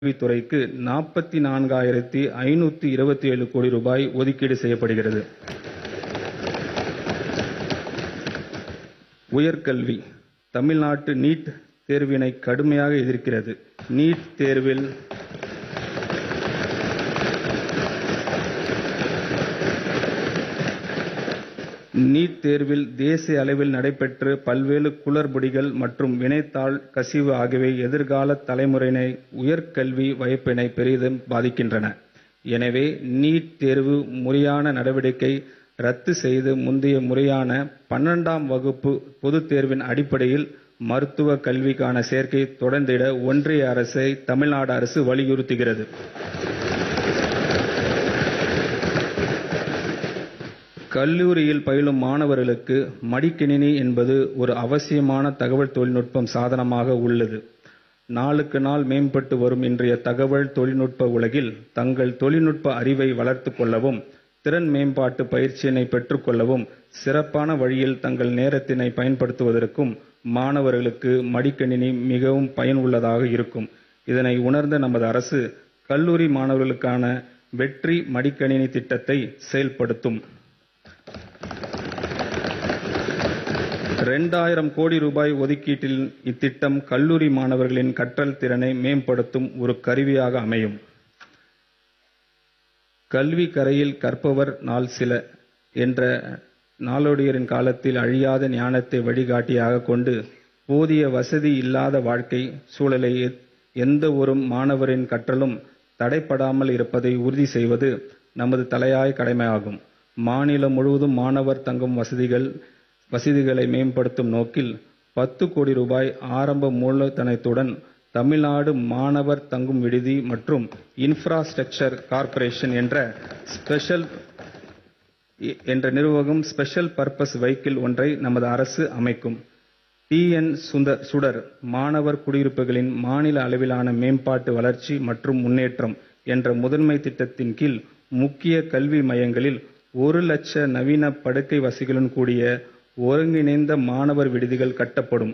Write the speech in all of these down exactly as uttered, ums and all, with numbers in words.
கல்வித்துறைக்கு நாற்பத்தி நான்காயிரத்து ஐநூற்று இருபத்தி ஏழு கோடி ரூபாய் ஒதுக்கீடு செய்யப்படுகிறது. உயர்கல்வி தமிழ்நாடு நீட் தேர்வினை கடுமையாக எதிர்க்கிறது. நீட் தேர்வில் நீட் தேர்வில் தேசிய அளவில் நடைபெற்று பல்வேறு குளறுபடிகள் மற்றும் வினைத்தாள் கசிவு ஆகியவை எதிர்கால தலைமுறையினை உயர்கல்வி வாய்ப்பினை பெரிதும் பாதிக்கின்றன. எனவே நீட் தேர்வு முறையான நடவடிக்கை ரத்து செய்து முந்தைய முறையான பன்னிரண்டாம் வகுப்பு பொதுத் தேர்வின் அடிப்படையில் மருத்துவ கல்விக்கான சேர்க்கை தொடர்ந்திட ஒன்றிய அரசை தமிழ்நாடு அரசு வலியுறுத்துகிறது. கல்லூரியில் பயிலும் மாணவர்களுக்கு மடிக்கணினி என்பது ஒரு அவசியமான தகவல் தொழில்நுட்பம் சாதனமாக உள்ளது. நாளுக்கு நாள் மேம்பட்டு வரும் இன்றைய தகவல் தொழில்நுட்ப உலகில் தங்கள் தொழில்நுட்ப அறிவை வளர்த்து கொள்ளவும், திறன் மேம்பாட்டு பயிற்சியினை பெற்றுக்கொள்ளவும், சிறப்பான வழியில் தங்கள் நேரத்தினை பயன்படுத்துவதற்கும் மாணவர்களுக்கு மடிக்கணினி மிகவும் பயனுள்ளதாக இருக்கும். இதனை உணர்ந்த நமது அரசு கல்லூரி மாணவர்களுக்கான வெற்றி மடிக்கணினி திட்டத்தை செயல்படுத்தும். இரண்டாயிரம் கோடி ரூபாய் ஒதுக்கீட்டில் இத்திட்டம் கல்லூரி மாணவர்களின் கற்றல் திறனை மேம்படுத்தும் ஒரு கருவியாக அமையும். கல்வி கரையில் கற்பவர் நாள் சில என்ற நாளோடியரின் காலத்தில் அழியாத ஞானத்தை வழிகாட்டியாக கொண்டு போதிய வசதி இல்லாத வாழ்க்கை சூழலை எந்த ஒரு மாணவரின் கற்றலும் தடைப்படாமல் இருப்பதை உறுதி செய்வது நமது தலையாய கடமையாகும். மாநிலம் முழுவதும் மாணவர் தங்கும் வசதிகள் வசதிகளை மேம்படுத்தும் நோக்கில் பத்து கோடி ரூபாய் ஆரம்ப மூலதனத்துடன் தமிழ்நாடு மாணவர் தங்கும் விடுதி மற்றும் இன்ஃப்ராஸ்ட்ரக்சர் கார்ப்பரேஷன் என்ற ஸ்பெஷல் என்ற நிறுவனம் ஸ்பெஷல் பர்பஸ் வெஹிக்கிள் ஒன்றை நமது அரசு அமைக்கும். டி என் சுடர் மாணவர் குடியிருப்புகளின் மாநில அளவிலான மேம்பாட்டு வளர்ச்சி மற்றும் முன்னேற்றம் என்ற முதன்மை திட்டத்தின் கீழ் முக்கிய கல்வி மையங்களில் ஒரு லட்ச நவீன படுக்கை வசதிகளுடன் கூடிய ஒருங்கிணைந்த மாணவர் விடுதிகள் கட்டப்படும்.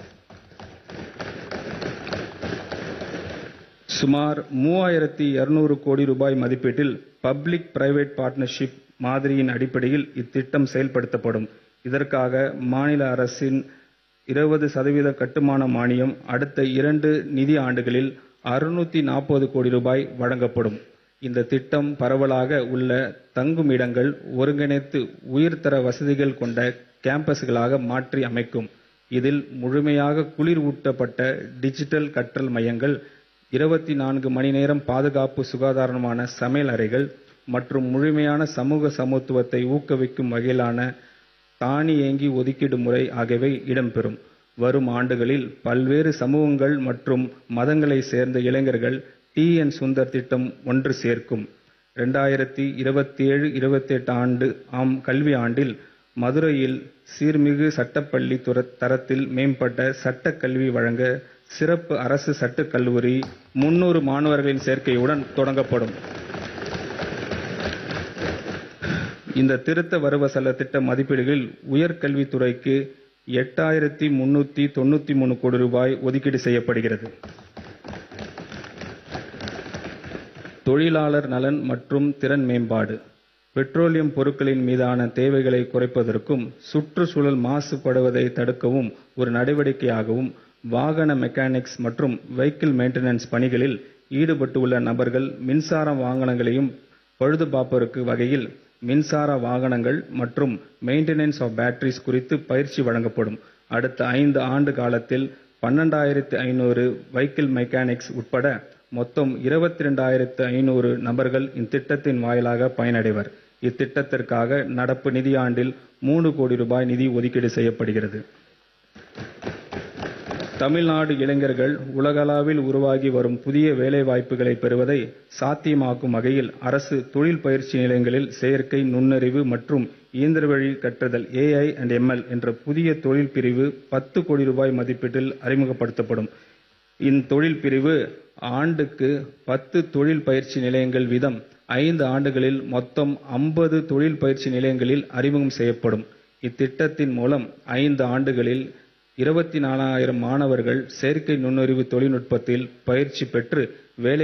சுமார் மூவாயிரத்து இருநூறு கோடி ரூபாய் மதிப்பீட்டில் பப்ளிக் பிரைவேட் பார்ட்னர்ஷிப் மாதிரியின் அடிப்படையில் இத்திட்டம் செயல்படுத்தப்படும். இதற்காக மாநில அரசின் இருபது சதவீத கட்டுமான மானியம் அடுத்த இரண்டு நிதி ஆண்டுகளில் அறுநூற்று நாற்பது கோடி ரூபாய் வழங்கப்படும். இந்த திட்டம் பரவலாக உள்ள தங்கும் இடங்கள் ஒருங்கிணைத்து உயர்தர வசதிகள் கொண்ட கேம்பஸ்களாக மாற்றி அமைக்கும். இதில் முழுமையாக குளிர் ஊட்டப்பட்ட டிஜிட்டல் கற்றல் மையங்கள், இருபத்தி நான்கு மணி நேரம் பாதுகாப்பு சுகாதாரமான சமையல் அறைகள் மற்றும் முழுமையான சமூக சமத்துவத்தை ஊக்குவிக்கும் வகையிலான தானியங்கி ஒதுக்கீடு முறை ஆகியவை இடம்பெறும். வரும் ஆண்டுகளில் பல்வேறு சமூகங்கள் மற்றும் மதங்களை சேர்ந்த இளைஞர்கள் டி என் சுந்தர் திட்டம் ஒன்று சேர்க்கும். இரண்டாயிரத்தி இருபத்தி ஏழு இருபத்தி எட்டு ஆண்டு ஆம் கல்வி ஆண்டில் மதுரையில் சீர்மிகு சட்டப்பள்ளி தரத்தில் மேம்பட்ட சட்ட கல்வி வழங்க சிறப்பு அரசு சட்டக் கல்லூரி முன்னூறு மாணவர்களின் சேர்க்கையுடன் தொடங்கப்படும். இந்த திருத்த வரவு செலவு திட்ட மதிப்பீடுகளில் உயர்கல்வித்துறைக்கு எட்டாயிரத்தி முன்னூத்தி தொண்ணூத்தி மூணு கோடி ரூபாய் ஒதுக்கீடு செய்யப்படுகிறது. தொழிலாளர் நலன் மற்றும் திறன் மேம்பாடு பெட்ரோலியம் பொருட்களின் மீதான தேவைகளை குறைப்பதற்கும் சுற்றுச்சூழல் மாசுபடுவதை தடுக்கவும் ஒரு நடவடிக்கையாகவும் வாகன மெக்கானிக்ஸ் மற்றும் வெஹிக்கிள் மெயின்டெனன்ஸ் பணிகளில் ஈடுபட்டுள்ள நபர்கள் மின்சார வாகனங்களையும் பழுதுபார்ப்பதற்கு வகையில் மின்சார வாகனங்கள் மற்றும் மெயின்டெனன்ஸ் ஆஃப் பேட்டரிஸ் குறித்து பயிற்சி வழங்கப்படும். அடுத்த ஐந்து ஆண்டு காலத்தில் பன்னெண்டாயிரத்து ஐநூறு வெஹிக்கிள் மெக்கானிக்ஸ் உட்பட மொத்தம் இருபத்தி இரண்டாயிரத்து ஐநூறு நபர்கள் இத்திட்டத்தின் வாயிலாக பயனடைவர். இத்திட்டத்திற்காக நடப்பு நிதியாண்டில் மூன்று கோடி ரூபாய் நிதி ஒதுக்கீடு செய்யப்படுகிறது. தமிழ்நாடு இளைஞர்கள் உலகளவில் உருவாகி வரும் புதிய வேலைவாய்ப்புகளை பெறுவதை சாத்தியமாக்கும் வகையில் அரசு தொழில் பயிற்சி நிலையங்களில் செயற்கை நுண்ணறிவு மற்றும் இயந்திரவழி கற்றல் ஏ ஐ அண்ட் எம் எல் என்ற புதிய தொழில் பிரிவு பத்து கோடி ரூபாய் மதிப்பீட்டில் அறிமுகப்படுத்தப்படும். இத்தொழில் பிரிவு ஆண்டுக்கு பத்து தொழில் பயிற்சி நிலையங்கள் வீதம் ஐந்து ஆண்டுகளில் மொத்தம் ஐம்பது தொழில் பயிற்சி நிலையங்களில் அறிமுகம் செய்யப்படும். இத்திட்டத்தின் மூலம் ஐந்து ஆண்டுகளில் இருபத்தி நாலாயிரம் மாணவர்கள் செயற்கை நுண்ணறிவு தொழில்நுட்பத்தில் பயிற்சி பெற்று வேலை